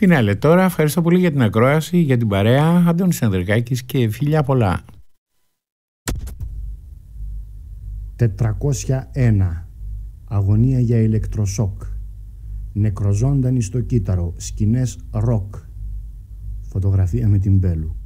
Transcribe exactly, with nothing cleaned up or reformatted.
Φινάλε τώρα. Ευχαριστώ πολύ για την ακρόαση, για την παρέα. Αντώνης Ανδρικάκης και φιλιά πολλά. τετρακόσια ένα. Αγωνία για ηλεκτροσόκ. Νεκροζώντανοι στο κύτταρο. Σκηνές ροκ. Φωτογραφία με την Μπέλου.